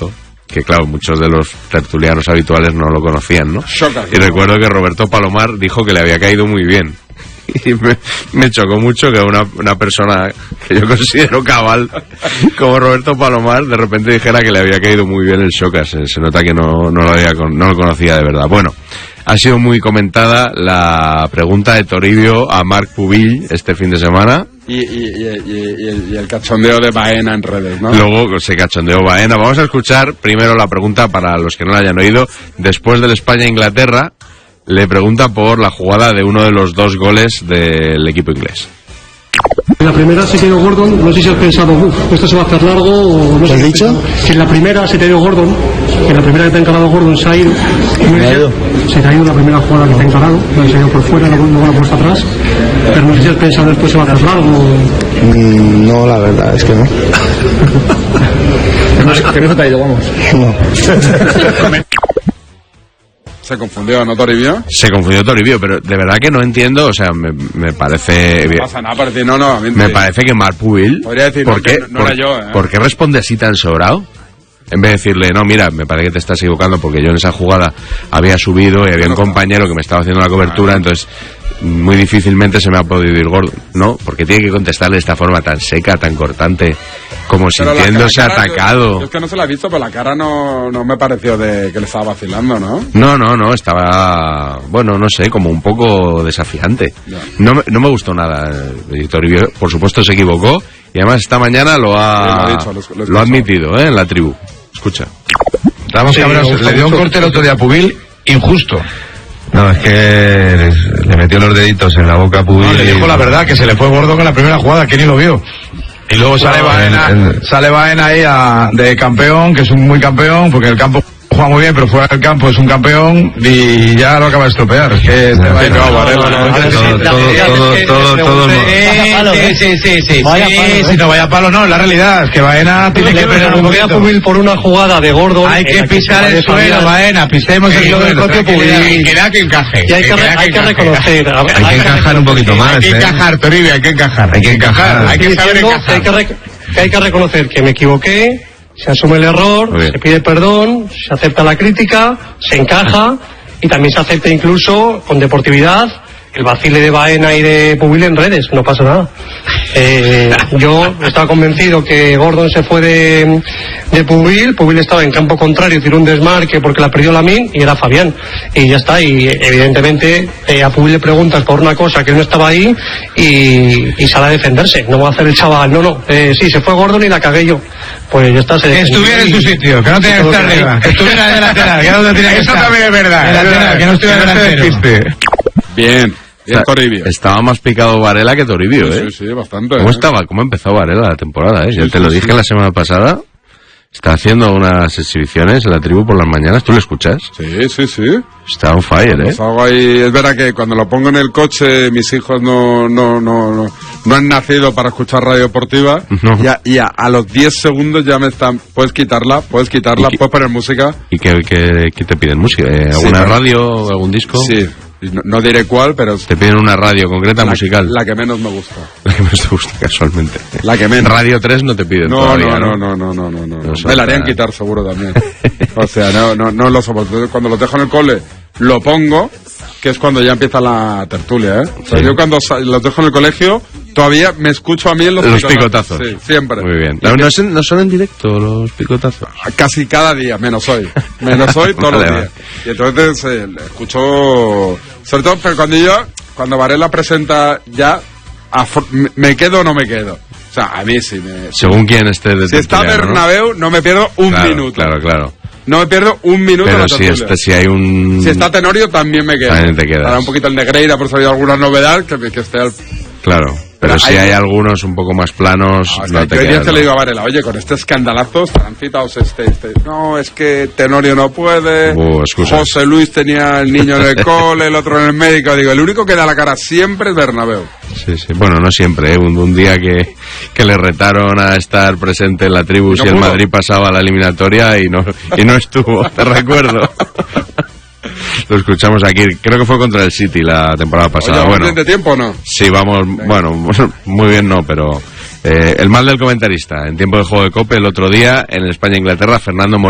jugadorazo, que claro, muchos de los tertulianos habituales no lo conocían, ¿no? Choca, y recuerdo que Roberto Palomar dijo que le había caído muy bien. Y me chocó mucho que una persona que yo considero cabal como Roberto Palomar de repente dijera que le había caído muy bien el Xocas. Se nota que no lo conocía de verdad. Bueno, ha sido muy comentada la pregunta de Toribio a Marc Pubill este fin de semana. Y el cachondeo de Baena en redes, ¿no? Luego se cachondeó Baena. Vamos a escuchar primero la pregunta para los que no la hayan oído. Después del España-Inglaterra, le pregunta por la jugada de uno de los 2 goles del equipo inglés. En la primera se te dio Gordon, no sé si has pensado, esto se va a hacer largo o no sé. ¿Qué has dicho? Que en la primera se te dio Gordon, que en la primera que te ha encarado Gordon se ha ido. Se te ha ido la primera jugada que te ha encarado, la se ha ido por fuera, luego la puesta atrás. Pero no sé si has pensado después se va a hacer largo. No, la verdad es que no. Que no se te ha ido, vamos. No. Se confundió, ¿no, Toribio? Se confundió Toribio, pero de verdad que no entiendo, o sea, me parece... No pasa nada, parece, no, me parece que Marc Pubill... Podría decir, ¿por qué, no era yo, ¿por qué responde así tan sobrado? En vez de decirle, no, mira, me parece que te estás equivocando porque yo en esa jugada había subido y había un compañero que me estaba haciendo la cobertura, entonces muy difícilmente se me ha podido ir Gordon, ¿no? Porque tiene que contestarle de esta forma tan seca, tan cortante, como pero sintiéndose atacado. Yo es que no se la he visto, pero la cara no me pareció de que le estaba vacilando, ¿no? No, estaba, bueno, no sé, como un poco desafiante. No me gustó nada. Toribio, por supuesto, se equivocó y además esta mañana lo ha admitido, en la tribu. Escucha. Ramos Cabras le dio un corte el otro día a Pubill injusto. No, es que le metió los deditos en la boca a Pubill. No, le dijo la verdad, que se le fue Gordon en la primera jugada, que ni lo vio. Y luego sale Baena ahí de campeón, que es un muy campeón, porque el campo juega muy bien, pero fuera del campo es un campeón y ya lo acaba de estropear. Es que todo. Sí, no vaya palo, no, la realidad es que Baena tiene que ver un poquito. Pubill por una jugada de Gordon. Hay que pisar el suelo, Baena, pisemos el suelo. Que da que encaje. Y hay que reconocer. Hay que encajar un poquito más. Hay que encajar, Toribio, hay que encajar. Hay que saber encajar. Hay que reconocer que me equivoqué, se asume el error, se pide perdón, se acepta la crítica, se encaja y también se acepta incluso con deportividad el vacile de Baena y de Pubill en redes, no pasa nada. Yo estaba convencido que Gordon se fue de Pubill estaba en campo contrario, tiró un desmarque porque la perdió Lamine y era Fabián. Y ya está, y evidentemente a Pubill le preguntas por una cosa que no estaba ahí y sale a defenderse. No va a hacer el chaval, sí, se fue Gordon y la cagué yo. Pues ya está. Que estuviera en su sitio, que no tenía que estar arriba, que estuviera de lateral, que no tenía que estar. Eso también es verdad, que no estuviera delantero. Bien, Toribio. Estaba más picado Varela que Toribio, Sí, bastante. ¿Cómo empezó Varela la temporada, Yo te lo dije la semana pasada. Está haciendo unas exhibiciones en la tribu por las mañanas. ¿Tú lo escuchas? Sí. Está on fire, Algo ahí. Es verdad que cuando lo pongo en el coche, mis hijos no han nacido para escuchar radio deportiva. No. Y a los 10 segundos ya me están... Puedes quitarla, puedes poner música. ¿Y qué te piden? ¿Música? ¿Alguna radio? ¿Algún disco? Sí. No diré cuál, pero... Te piden una radio concreta musical. La que menos me gusta. La que menos te gusta, casualmente. La que menos. Radio 3 no te piden todavía, No. Me la harían quitar seguro también. O sea, no lo soporto. Cuando lo dejo en el cole, lo pongo, que es cuando ya empieza la tertulia, O sea, yo cuando los dejo en el colegio, todavía me escucho a mí en los picotazos. Sí, siempre. Muy bien. ¿No son en directo los picotazos? Casi cada día, menos hoy todos los días. Y entonces escucho... Sobre todo, pero cuando Varela presenta ya, ¿me quedo o no me quedo? O sea, a mí sí me... Según quién esté de Si está Bernabéu, no me pierdo un minuto. Claro. No me pierdo un minuto. Pero si hay un... Si está Tenorio, también me quedo. También te quedas. Ahora un poquito el Negreira, por si hay alguna novedad, que esté al... Claro. Pero si hay algunos un poco más planos, no te quedas. Yo le digo a Varela, oye, con este escandalazo estarán citados No, es que Tenorio no puede, José Luis tenía el niño en el cole, el otro en el médico. Digo, el único que da la cara siempre es Bernabéu. Sí. Bueno, no siempre, Un día que le retaron a estar presente en la tribu si el Madrid pasaba a la eliminatoria y no estuvo, te recuerdo. Lo escuchamos aquí, creo que fue contra el City la temporada pasada. ¿Vamos bien de tiempo o no? Sí, vamos, muy bien no, pero el mal del comentarista. En tiempo de juego de COPE el otro día en España-Inglaterra, Fernando